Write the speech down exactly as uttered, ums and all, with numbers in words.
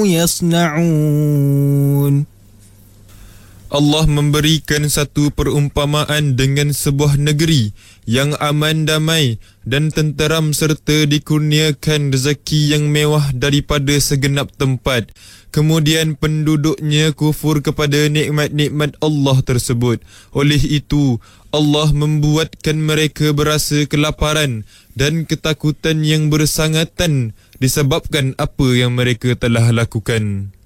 يصنعون. Allah memberikan satu perumpamaan dengan sebuah negeri yang aman damai dan tenteram serta dikurniakan rezeki yang mewah daripada segenap tempat. Kemudian penduduknya kufur kepada nikmat-nikmat Allah tersebut. Oleh itu, Allah membuatkan mereka berasa kelaparan dan ketakutan yang bersangatan disebabkan apa yang mereka telah lakukan.